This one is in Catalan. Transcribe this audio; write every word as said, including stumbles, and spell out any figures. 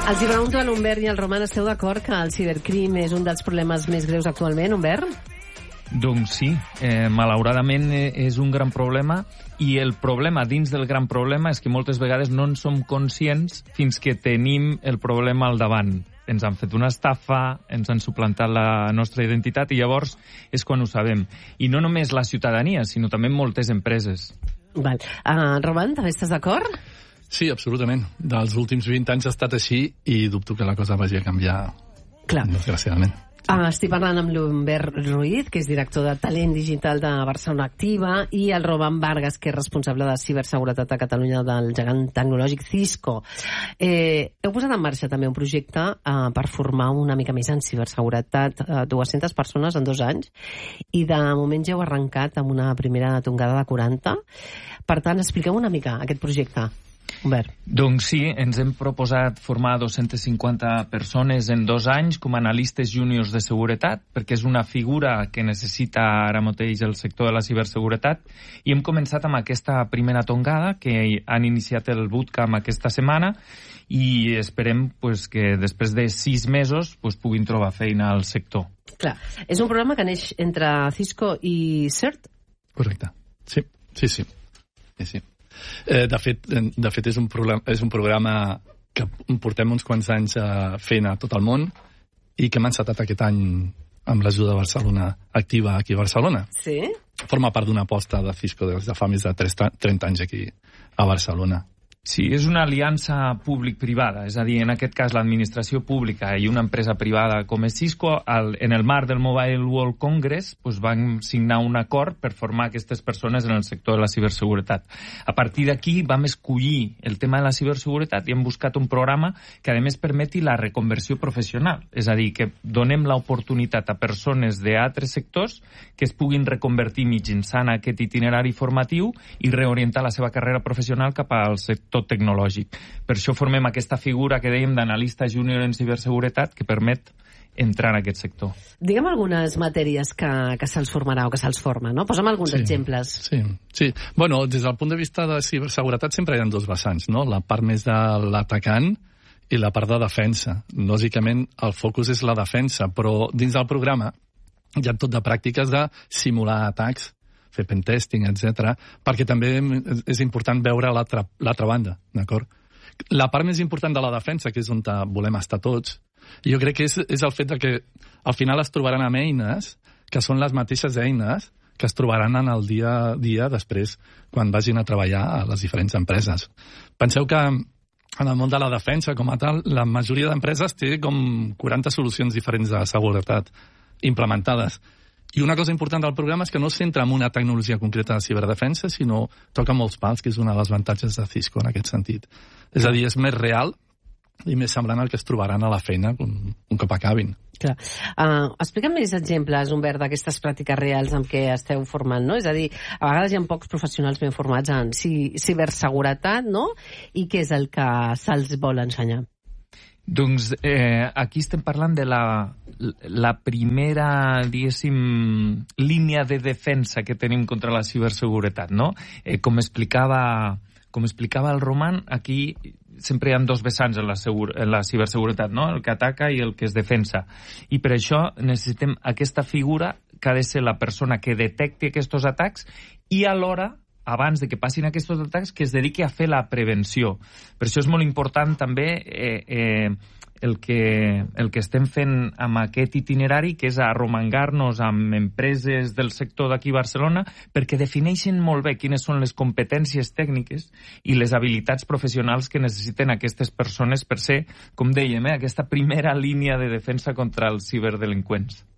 Els hi pregunto a l'Humbert i al Roman, esteu d'acord que el cibercrim és un dels problemes més greus actualment, Humbert? Doncs sí, eh, malauradament és un gran problema, i el problema dins del gran problema és que moltes vegades no en som conscients fins que tenim el problema al davant. Ens han fet una estafa, ens han suplantat la nostra identitat i llavors és quan ho sabem. I no només la ciutadania, sinó també moltes empreses. Val. Uh, Roman, també estàs d'acord? Sí, absolutament. Dels últims vint anys ha estat així i dubto que la cosa vagi a canviar, Clar. desgraciadament. Ah, estic parlant amb l'Humbert Ruiz, que és director de Talent Digital de Barcelona Activa, i el Roman Vargas, que és responsable de ciberseguretat a Catalunya del gegant tecnològic Cisco. Eh, heu posat en marxa també un projecte eh, per formar una mica més en ciberseguretat eh, dues-centes persones en dos anys, i de moment ja heu arrencat amb una primera tongada de quaranta. Per tant, expliqueu una mica aquest projecte. Humbert. Doncs sí, ens hem proposat formar dues-centes cinquanta persones en dos anys com a analistes júniors de seguretat, perquè és una figura que necessita ara mateix el sector de la ciberseguretat, i hem començat amb aquesta primera tongada, que han iniciat el bootcamp aquesta setmana, i esperem pues, que després de sis mesos pues, puguin trobar feina al sector. Clar, és un programa que neix entre Cisco i CERT? Correcte, sí, sí, sí. sí, sí. Eh, de fet, de fet és, un programa, és un programa que portem uns quants anys eh, fent a tot el món i que hem encetat aquest any amb l'ajuda de Barcelona Activa aquí a Barcelona. Sí? Forma part d'una aposta de Cisco des de fa més de trenta anys aquí a Barcelona. Sí, és una aliança públic-privada, és a dir, en aquest cas l'administració pública i una empresa privada com és Cisco, al, en el marc del Mobile World Congress, doncs van signar un acord per formar aquestes persones en el sector de la ciberseguretat. A partir d'aquí vam escollir el tema de la ciberseguretat i hem buscat un programa que a més permeti la reconversió professional, és a dir, que donem l'oportunitat a persones d'altres sectors que es puguin reconvertir mitjançant aquest itinerari formatiu i reorientar la seva carrera professional cap al sector tecnològic. Per això formem aquesta figura que dèiem d'analista júnior en ciberseguretat que permet entrar en aquest sector. Digue'm algunes matèries que, que se'ls formarà o que se'ls forma, no? Posa'm alguns sí, exemples. Sí, sí. Bueno, des del punt de vista de ciberseguretat sempre hi ha dos vessants, no? La part més de l'atacant i la part de defensa. Lògicament, el focus és la defensa, però dins del programa hi ha tot de pràctiques de simular atacs, fer pentesting, etcètera, perquè també és important veure l'altra l'altra banda, d'acord? La part més important de la defensa, que és on volem estar tots, jo crec que és, és el fet de que al final es trobaran amb eines que són les mateixes eines que es trobaran en el dia a dia després quan vagin a treballar a les diferents empreses. Penseu que en el món de la defensa, com a tal, la majoria d'empreses té com quaranta solucions diferents de seguretat implementades. I una cosa important del programa és que no es centra en una tecnologia concreta de ciberdefensa, sinó toca molts pals, que és una de les avantatges de Cisco en aquest sentit. És a dir, és més real i més semblant al que es trobaran a la feina un, un cop acabin. Clar. Uh, explica'm més exemples, Humbert, d'aquestes pràctiques reals amb què esteu formant, no? És a dir, a vegades hi ha pocs professionals ben formats en ciberseguretat, no? I què és el que se'ls vol ensenyar? Doncs eh, aquí estem parlant de la, la primera, diguéssim, línia de defensa que tenim contra la ciberseguretat, no? Eh, com explicava, com explicava el Roman, aquí sempre hi ha dos vessants en la, segur, en la ciberseguretat, no? El que ataca i el que es defensa. I per això necessitem aquesta figura que ha de ser la persona que detecti aquests atacs i alhora abans de que passin aquests atacs, que es dediqui a fer la prevenció. Per això és molt important també eh, eh, el, que, el que estem fent amb aquest itinerari, que és arromangar-nos amb empreses del sector d'aquí a Barcelona, perquè defineixen molt bé quines són les competències tècniques i les habilitats professionals que necessiten aquestes persones per ser, com dèiem, eh, aquesta primera línia de defensa contra els ciberdelinqüents.